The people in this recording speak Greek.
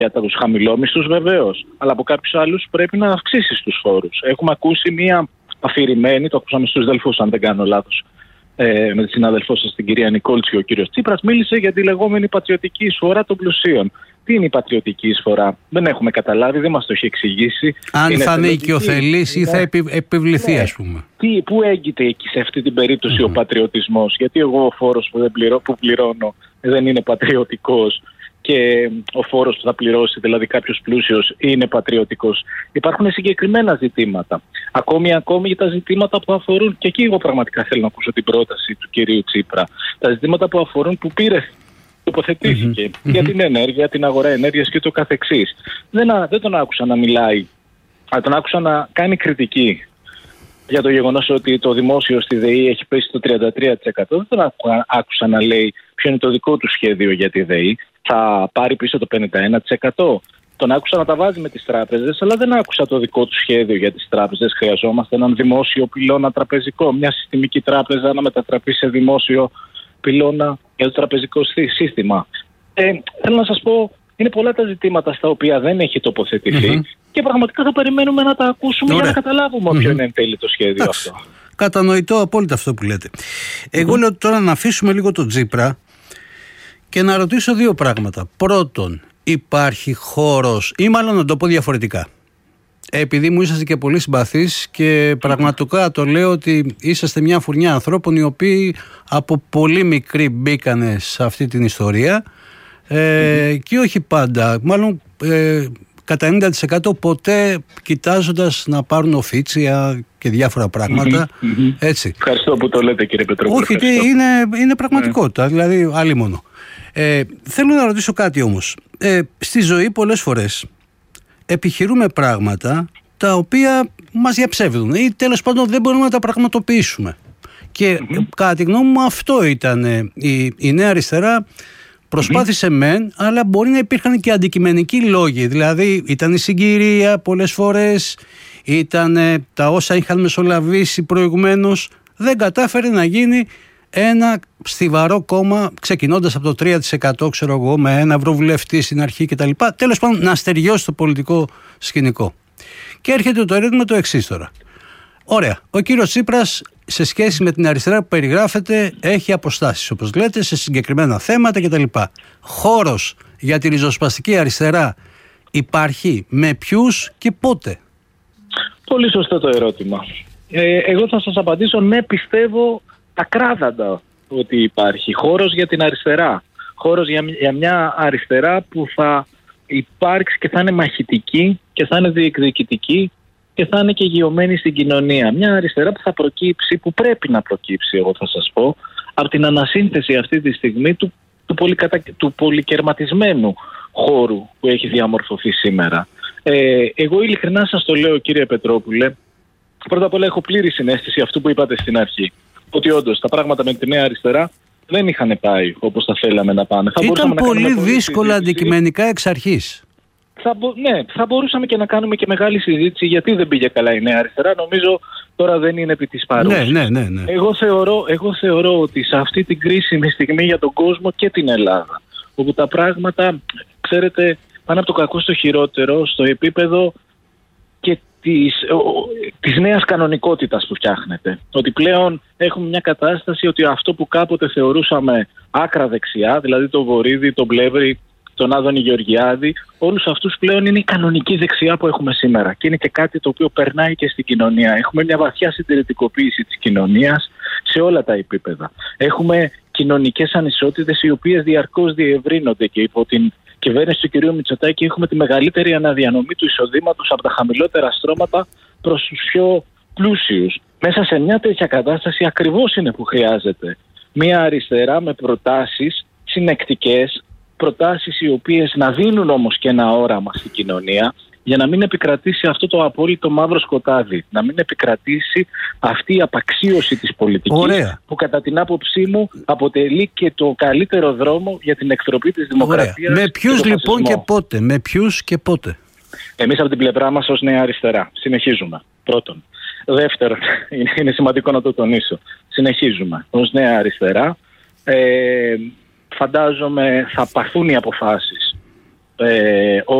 Για τους χαμηλόμισθους βεβαίως, αλλά από κάποιους άλλους πρέπει να αυξήσεις τους φόρους. Έχουμε ακούσει μία αφηρημένη, το ακούσαμε στους Δελφούς αν δεν κάνω λάθος, με τη συνάδελφό σας την κυρία Νικόλτση, ο κύριος Τσίπρας μίλησε για τη λεγόμενη πατριωτική εισφορά των πλουσίων. Τι είναι η πατριωτική εισφορά? Δεν έχουμε καταλάβει, δεν μας το έχει εξηγήσει. Αν θα είναι οικειοθελής ή θα επιβληθεί, ας πούμε. Πού έγκυται εκεί σε αυτή την περίπτωση ο πατριωτισμός? Γιατί εγώ ο φόρος που πληρώνω δεν είναι πατριωτικός και ο φόρος που θα πληρώσει, δηλαδή κάποιος πλούσιος, είναι πατριωτικός? Υπάρχουν συγκεκριμένα ζητήματα. Ακόμη για τα ζητήματα που αφορούν, και εκεί εγώ πραγματικά θέλω να ακούσω την πρόταση του κυρίου Τσίπρα, τα ζητήματα που αφορούν που τοποθετήθηκε για την ενέργεια, την αγορά ενέργειας και το καθεξής. Δεν τον άκουσα να μιλάει, αλλά τον άκουσα να κάνει κριτική για το γεγονός ότι το δημόσιο στη ΔΕΗ έχει πέσει στο 33%. Δεν τον άκουσα να λέει ποιο είναι το δικό του σχέδιο για τη ΔΕΗ. Θα πάρει πίσω το 51%. Τον άκουσα να τα βάζει με τις τράπεζες, αλλά δεν άκουσα το δικό του σχέδιο για τις τράπεζες. Χρειαζόμαστε έναν δημόσιο πυλώνα τραπεζικό, μια συστημική τράπεζα να μετατραπεί σε δημόσιο πυλώνα για το τραπεζικό σύστημα. Θέλω να σας πω, είναι πολλά τα ζητήματα στα οποία δεν έχει τοποθετηθεί και πραγματικά θα περιμένουμε να τα ακούσουμε για να καταλάβουμε ποιο είναι εν τέλει το σχέδιο αυτό. Κατανοητό απόλυτα αυτό που λέτε. Εγώ λέω τώρα να αφήσουμε λίγο τον Τσίπρα και να ρωτήσω δύο πράγματα. Πρώτον, υπάρχει χώρος, ή μάλλον να το πω διαφορετικά, επειδή μου είσαστε και πολύ συμπαθείς και πραγματικά το λέω ότι είσαστε μια φουρνιά ανθρώπων οι οποίοι από πολύ μικροί μπήκανε σε αυτή την ιστορία και όχι πάντα, μάλλον κατά 90% ποτέ κοιτάζοντας να πάρουν οφίτσια και διάφορα πράγματα. Έτσι. Ευχαριστώ που το λέτε, κύριε Πετρόπουλο. Όχι, είναι πραγματικότητα, δηλαδή αλίμονο. Θέλω να ρωτήσω κάτι όμως. Στη ζωή πολλές φορές επιχειρούμε πράγματα τα οποία μας διαψεύδουν ή τέλος πάντων δεν μπορούμε να τα πραγματοποιήσουμε. Και κατά τη γνώμη μου αυτό ήταν η Νέα Αριστερά. Προσπάθησε μεν, αλλά μπορεί να υπήρχαν και αντικειμενικοί λόγοι. Δηλαδή ήταν η συγκυρία πολλές φορές, ήταν τα όσα είχαν μεσολαβήσει προηγουμένως. Δεν κατάφερε να γίνει ένα στιβαρό κόμμα, ξεκινώντας από το 3%, ξέρω εγώ, με ένα ευρωβουλευτή στην αρχή κτλ. Τέλος πάντων, να στεριώσει το πολιτικό σκηνικό. Και έρχεται το ερώτημα το εξής τώρα. Ωραία, ο κύριος Τσίπρας σε σχέση με την αριστερά που περιγράφεται έχει αποστάσεις, όπως λέτε, σε συγκεκριμένα θέματα κτλ. Χώρος για τη ριζοσπαστική αριστερά υπάρχει, με ποιους και πότε? Πολύ σωστό το ερώτημα. Εγώ θα σας απαντήσω ναι, πιστεύω ακράδαντα ότι υπάρχει χώρος για την αριστερά. Χώρος για μια αριστερά που θα υπάρξει και θα είναι μαχητική και θα είναι διεκδικητική και θα είναι και γειωμένη στην κοινωνία. Μια αριστερά που θα προκύψει, που πρέπει να προκύψει, εγώ θα σας πω, από την ανασύνθεση αυτή τη στιγμή του πολυκερματισμένου χώρου που έχει διαμορφωθεί σήμερα. Εγώ ειλικρινά σας το λέω, κύριε Πετρόπουλε, πρώτα απ' όλα έχω πλήρη συναίσθηση αυτού που είπατε στην αρχή. Ότι όντως τα πράγματα με τη Νέα Αριστερά δεν είχαν πάει όπως θα θέλαμε να πάνε. Ήταν πολύ δύσκολα αντικειμενικά εξ αρχής. Θα μπορούσαμε και να κάνουμε και μεγάλη συζήτηση γιατί δεν πήγε καλά η Νέα Αριστερά. Νομίζω τώρα δεν είναι επί της παρούσης. Ναι. Εγώ θεωρώ ότι σε αυτή την κρίσιμη στιγμή για τον κόσμο και την Ελλάδα, όπου τα πράγματα, ξέρετε, πάνε από το κακό στο χειρότερο, στο επίπεδο και της νέας κανονικότητας που φτιάχνεται. Ότι πλέον έχουμε μια κατάσταση ότι αυτό που κάποτε θεωρούσαμε άκρα δεξιά, δηλαδή το Βορίδη, τον Πλεύρη, τον Άδωνη Γεωργιάδη, όλους αυτούς πλέον είναι η κανονική δεξιά που έχουμε σήμερα. Και είναι και κάτι το οποίο περνάει και στην κοινωνία. Έχουμε μια βαθιά συντηρητικοποίηση της κοινωνίας σε όλα τα επίπεδα. Έχουμε κοινωνικές ανισότητες οι οποίες διαρκώς διευρύνονται και υπό την κυβέρνηση του κ. Μητσοτάκη έχουμε τη μεγαλύτερη αναδιανομή του εισοδήματος από τα χαμηλότερα στρώματα προς τους πιο πλούσιους. Μέσα σε μια τέτοια κατάσταση ακριβώς είναι που χρειάζεται μια αριστερά με προτάσεις συνεκτικές, προτάσεις οι οποίες να δίνουν όμως και ένα όραμα στην κοινωνία για να μην επικρατήσει αυτό το απόλυτο μαύρο σκοτάδι, να μην επικρατήσει αυτή η απαξίωση της πολιτικής που κατά την άποψή μου αποτελεί και το καλύτερο δρόμο για την εκτροπή της δημοκρατίας. Με ποιους λοιπόν και πότε? Εμείς από την πλευρά μας ως Νέα Αριστερά συνεχίζουμε. Πρώτον. Δεύτερον, είναι σημαντικό να το τονίσω, συνεχίζουμε ως Νέα Αριστερά. Φαντάζομαι θα πάρθουν οι αποφάσεις ε,